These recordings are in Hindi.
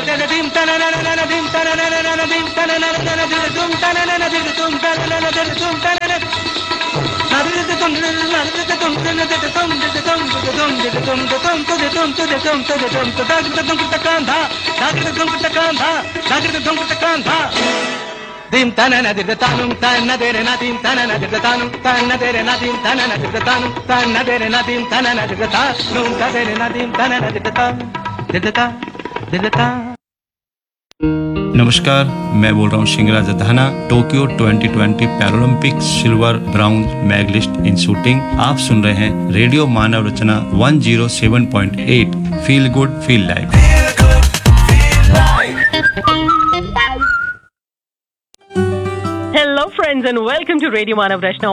dim tanana dirtanum tanadere nadim tanana dirtanum tanadere nadim tanana dirtanum tanadere nadim tanana dirtanum tanadere nadim tanana dirta नमस्कार, मैं बोल रहा हूँ शिंगराज Adhana. Tokyo 2020 Paralympic silver brown medallist इन शूटिंग। आप सुन रहे हैं radio Manav Rachna 107.8 feel good feel live. Hello friends and welcome to radio Manav Rachna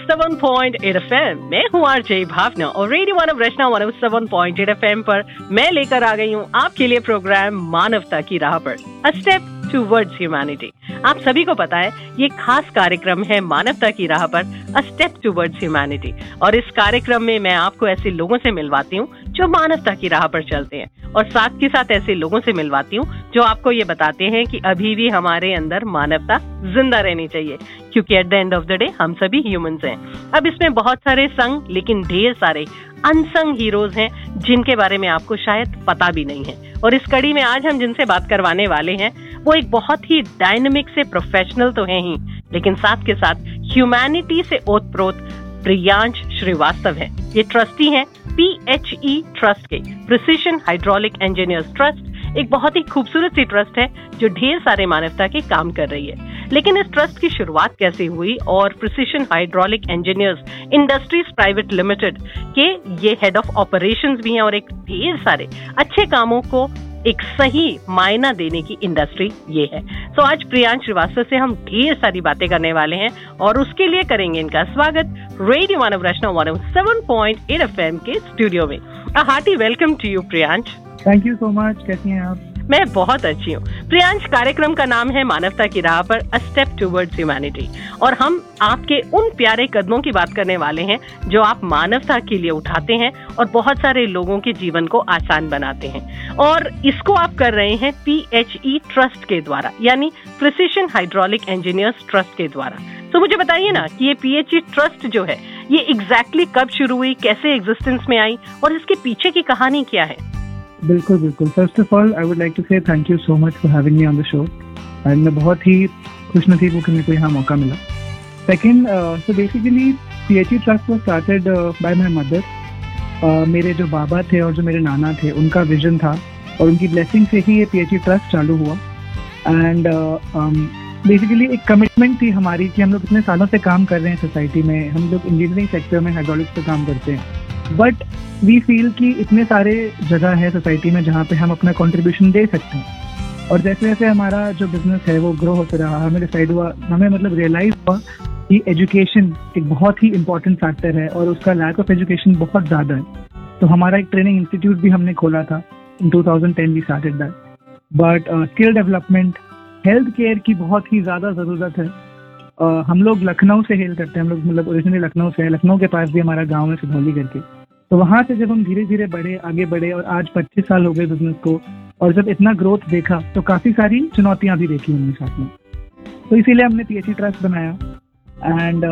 107.8 FM। मैं हूँ आरजे भावना और रेडियो मानव रचना 107.8 FM पर मैं लेकर आ गई हूँ आपके लिए प्रोग्राम मानवता की राह पर, अ स्टेप टुवर्ड्स ह्यूमैनिटी। आप सभी को पता है ये खास कार्यक्रम है मानवता की राह पर, अ स्टेप टुवर्ड्स ह्यूमैनिटी। और इस कार्यक्रम में मैं आपको ऐसे लोगों से मिलवाती हूँ जो मानवता की राह पर चलते हैं और साथ के साथ ऐसे लोगों से मिलवाती हूँ जो आपको ये बताते हैं कि अभी भी हमारे अंदर मानवता जिंदा रहनी चाहिए, क्योंकि at the end of the day हम सभी ह्यूमंस हैं। अब इसमें बहुत सारे संग लेकिन ढेर सारे अनसंग हीरोज हैं जिनके बारे में आपको शायद पता भी नहीं है। और इस कड़ी में आज हम जिनसे बात करवाने वाले हैं वो एक बहुत ही डायनामिक से प्रोफेशनल तो हैं ही, लेकिन साथ के साथ ह्यूमैनिटी से ओतप्रोत प्रियांश श्रीवास्तव है। ये ट्रस्टी हैं PHE ट्रस्ट के, प्रिसिशन हाइड्रोलिक इंजीनियर्स ट्रस्ट। एक बहुत ही खूबसूरत सी ट्रस्ट है जो ढेर सारे मानवता के काम कर रही है। लेकिन इस ट्रस्ट की शुरुआत कैसे हुई और precision hydraulic engineers industries private limited के ये हेड ऑफ ऑपरेशंस भी हैं और एक ढेर सारे अच्छे कामों को एक सही मायना देने की इंडस्ट्री ये है। तो आज प्रियांश श्रीवास्तव से हम ढेर सारी बातें करने वाले हैं और उसके लिए करेंगे इनका स्वागत रेडियो मानव रचना 107.8 FM के स्टूडियो में। A hearty welcome to you Priyansh. Thank you so much. कैसी हैं आप? मैं बहुत अच्छी हूँ। प्रियांश, कार्यक्रम का नाम है मानवता की राह पर, अ स्टेप टुवर्ड्स ह्यूमैनिटी, और हम आपके उन प्यारे कदमों की बात करने वाले हैं जो आप मानवता के लिए उठाते हैं और बहुत सारे लोगों के जीवन को आसान बनाते हैं। और इसको आप कर रहे हैं PHE ट्रस्ट के द्वारा, यानी प्रिसिशन हाइड्रोलिक इंजीनियर्स ट्रस्ट के द्वारा। तो मुझे बताइए ना कि ये PHE ट्रस्ट जो है ये एग्जैक्टली कब शुरू हुई, कैसे एग्जिस्टेंस में आई और इसके पीछे की कहानी क्या है? बिल्कुल बिल्कुल। First of all I would like to से thank you so much for having me on the show. And मैं बहुत ही खुशनसीब हूँ कि मेरे को यहाँ मौका मिला। Second, so basically PHE trust was started by my mother. मेरे जो बाबा थे और जो मेरे नाना थे उनका विजन था और उनकी ब्लेसिंग से ही ये PHE ट्रस्ट चालू हुआ। एंड बेसिकली एक कमिटमेंट थी हमारी कि हम लोग इतने सालों से काम कर रहे हैं सोसाइटी में, हम लोग इंजीनियरिंग सेक्टर में हाइड्रोलिक्स पे काम करते हैं, बट वी फील कि इतने सारे जगह है सोसाइटी में जहाँ पे हम अपना कंट्रीब्यूशन दे सकते हैं। और जैसे जैसे हमारा जो बिजनेस है वो ग्रो होता रहा, हमें डिसाइड हुआ, हमें मतलब रियलाइज हुआ कि एजुकेशन एक बहुत ही इंपॉर्टेंट फैक्टर है और उसका लैक ऑफ एजुकेशन बहुत ज़्यादा है। तो हमारा एक ट्रेनिंग इंस्टीट्यूट भी हमने खोला था। इन 2010 we started that. But skill development, health care की बहुत ही ज़्यादा ज़रूरत है। हम लोग लखनऊ से हेल करते हैं, हम लोग मतलब ओरिजिनली लखनऊ से है। लखनऊ के पास भी हमारा गाँव है सिधौली करके। तो वहाँ से जब हम धीरे धीरे आगे बढ़े और आज 25 साल हो गए बिजनेस को, और जब इतना ग्रोथ देखा तो काफ़ी सारी चुनौतियाँ भी देखी हमने साथ में। तो इसीलिए हमने PHE ट्रस्ट बनाया। एंड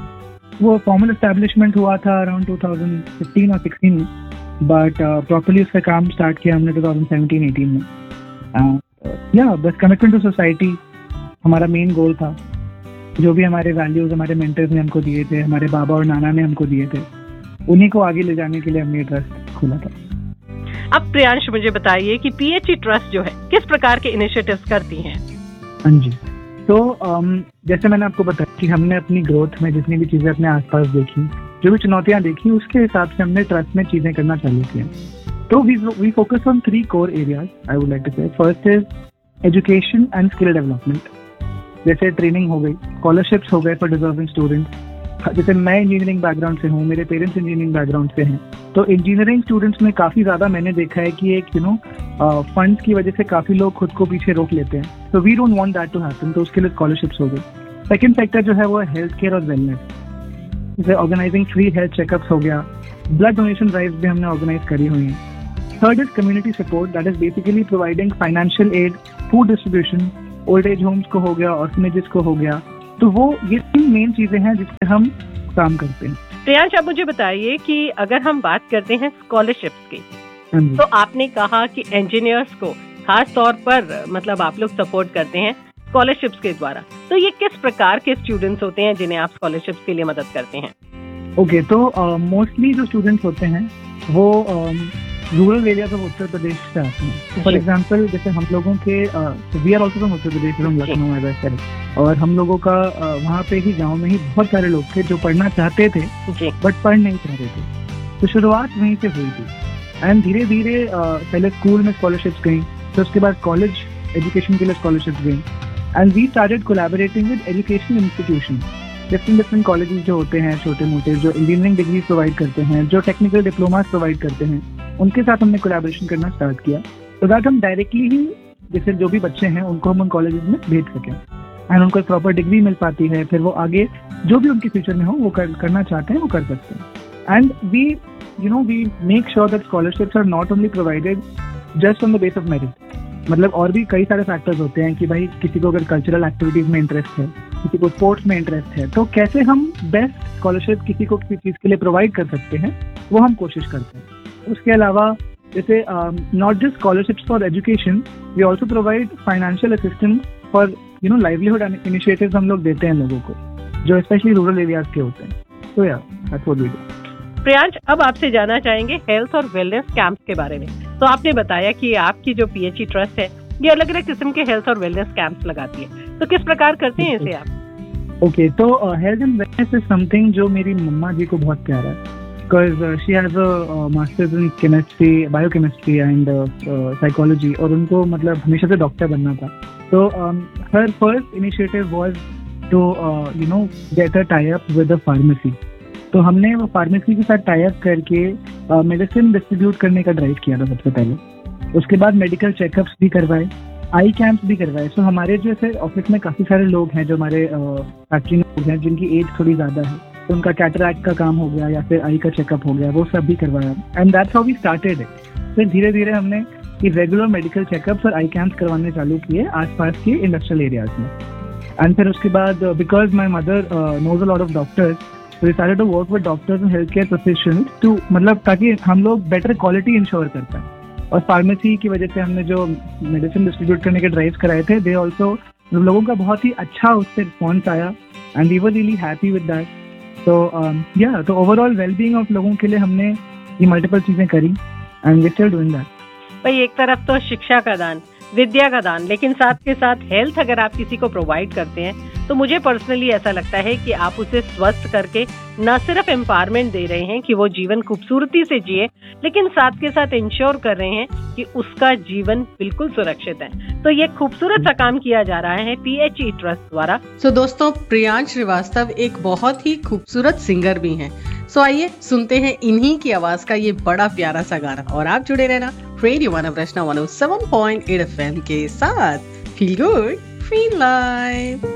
वो फॉर्मल एस्टैब्लिशमेंट हुआ था अराउंड 2015 और 16 में, बट प्रॉपर्ली उसका काम स्टार्ट किया हमने 2017-18 में। बस कमिटमेंट टू सोसाइटी हमारा मेन गोल था। जो भी हमारे वैल्यूज हमारे मेंटर्स ने हमको दिए थे, हमारे बाबा और नाना ने हमको दिए थे, उन्हीं को आगे ले जाने के लिए हमने ट्रस्ट खोला था। अब प्रियांश मुझे बताइए कि PHE ट्रस्ट जो है किस प्रकार के इनिशिएटिव्स करती हैं? हाँ जी, तो जैसे मैंने आपको बताया कि हमने अपनी ग्रोथ में जितनी भी चीज़ें अपने आसपास देखी, जो भी चुनौतियाँ देखी, उसके हिसाब से हमने ट्रस्ट में चीज़ें करना चालू किया। तो we focus on 3 core areas I would like to से। First is education and skill development. जैसे ट्रेनिंग हो गई, स्कॉलरशिप्स हो गए फॉर डिजर्विंग स्टूडेंट्स। जैसे मैं इंजीनियरिंग बैकग्राउंड से हूँ, मेरे पेरेंट्स इंजीनियरिंग बैकग्राउंड से हैं, तो इंजीनियरिंग स्टूडेंट्स में काफ़ी ज़्यादा मैंने देखा है कि एक फंड्स की वजह से काफ़ी लोग खुद को पीछे रोक लेते हैं। तो we don't want that to happen, तो उसके लिए स्कॉलरशिप्स हो गई। सेकंड सेक्टर जो है वो है हेल्थ केयर और वेलनेस। जैसे ऑर्गेनाइजिंग फ्री हेल्थ चेकअप्स हो गया, ब्लड डोनेशन ड्राइव भी हमने ऑर्गेनाइज करी हुई हैं। Third is community support, that is basically providing financial aid, food distribution, old age homes को हो गया, orphanages को हो गया. तो वो ये 3 मेन चीजें हैं जिससे हम काम करते हैं. प्रियांश, आप मुझे बताइए कि अगर हम बात करते हैं स्कॉलरशिप्स की, तो आपने कहा कि इंजीनियर्स को खास तौर पर मतलब आप लोग सपोर्ट करते हैं स्कॉलरशिप्स के द्वारा. तो ये किस प्रकार के स्टूडेंट्स होते हैं जिन्हें आप स्कॉलरशिप्स के लिए मदद करते हैं? ओके, तो मोस्टली जो स्टूडेंट्स होते हैं वो rural areas of Uttar Pradesh से आते हैं. फॉर एग्जांपल जैसे हम लोगों के we are also from Uttar Pradesh, from Lucknow as I said, और हम लोगों का वहाँ पे ही गांव में ही बहुत सारे लोग थे जो पढ़ना चाहते थे बट पढ़ नहीं चाहते थे. तो शुरुआत वहीं से हुई थी एंड धीरे धीरे पहले स्कूल में स्कॉलरशिप्स गई, तो उसके बाद कॉलेज एजुकेशन के लिए स्कॉलरशिप्स गई and we started collaborating with educational institution. Different colleges जो होते हैं छोटे मोटे, जो इंजीनियरिंग डिग्री प्रोवाइड करते हैं, जो टेक्निकल डिप्लोमास प्रोवाइड करते हैं, उनके साथ हमने कोलैबोरेशन करना स्टार्ट किया. तो दैट हम डायरेक्टली ही जैसे जो भी बच्चे हैं उनको हम उन कॉलेजेस में भेज सकें एंड उनको प्रॉपर डिग्री मिल पाती है. फिर वो आगे जो भी उनके फ्यूचर में हो वो करना चाहते हैं वो कर सकते हैं. And we make sure that scholarships are not only provided just on the base of merit. मतलब और भी कई सारे फैक्टर्स होते हैं कि भाई किसी को अगर कल्चरल एक्टिविटीज में इंटरेस्ट है, किसी को स्पोर्ट्स में इंटरेस्ट है, तो कैसे हम बेस्ट स्कॉलरशिप किसी को किसी चीज़ के लिए प्रोवाइड कर सकते हैं वो हम कोशिश करते हैं. उसके अलावा जैसे not just scholarships for education, we also provide financial assistance for livelihood initiatives हम लोग देते हैं लोगों को जो स्पेशली रूरल एरियाज के होते हैं. तो that's what we do. Priyansh, अब आपसे जानना चाहेंगे हेल्थ और वेलनेस कैंप्स के बारे में. तो आपने बताया कि आपकी जो पीएचई ट्रस्ट है ये अलग अलग किस्म के हेल्थ और वेलनेस कैंप्स लगाती है, तो किस प्रकार करते हैं इसे आप? ओके, तो health and wellness is something जो मेरी मम्मा जी को बहुत प्यारा है, because she has a masters in chemistry, biochemistry and psychology, और उनको मतलब हमेशा से डॉक्टर बनना था. तो हर first initiative was to get a tie up with a pharmacy. तो हमने वो फार्मेसी के साथ टाई अप करके मेडिसिन डिस्ट्रीब्यूट करने का ड्राइव किया था सबसे पहले. उसके बाद मेडिकल चेकअप्स भी करवाए, आई कैंप्स भी करवाए. सो हमारे जैसे ऑफिस में काफ़ी सारे लोग हैं जो हमारे फैक्ट्री में लोग हैं जिनकी एज थोड़ी ज़्यादा है, तो उनका कैटरैक्ट का काम हो गया या फिर आई का चेकअप हो गया, वो सब भी करवाया. And that's how we started it. फिर धीरे धीरे हमने ये रेगुलर मेडिकल चेकअप्स और आई कैंप्स करवाने चालू किए आसपास के इंडस्ट्रियल एरियाज में. एंड फिर उसके बाद because my mother knows a lot of doctors, so we started to work with doctors and healthcare professionals to मतलब ताकि हम लोग बेटर क्वालिटी इंश्योर कर पाएं. और फार्मेसी की वजह से हमने जो मेडिसिन डिस्ट्रीब्यूट करने के ड्राइव्स कराए थे, दे ऑल्सो लोगों का बहुत ही अच्छा उससे रिस्पॉन्स आया and we were really happy with that. तो ओवरऑल वेलबींग ऑफ लोगों के लिए हमने ये मल्टीपल चीजें करी and we still doing that. भाई, एक तरफ तो शिक्षा का दान, विद्या का दान, लेकिन साथ के साथ हेल्थ अगर आप किसी को प्रोवाइड करते हैं तो मुझे पर्सनली ऐसा लगता है कि आप उसे स्वस्थ करके न सिर्फ एम्पावरमेंट दे रहे हैं कि वो जीवन खूबसूरती से जिए, लेकिन साथ के साथ इंश्योर कर रहे हैं कि उसका जीवन बिल्कुल सुरक्षित है. तो ये खूबसूरत सा काम किया जा रहा है पीएचई ट्रस्ट द्वारा. सो दोस्तों, प्रियांश श्रीवास्तव एक बहुत ही खूबसूरत सिंगर भी हैं. सो आइए सुनते हैं इन्हीं की आवाज का ये बड़ा प्यारा सा गाना, और आप जुड़े रहना रेडियो मानव रचना 107.8 FM के साथ. Feel good, feel live.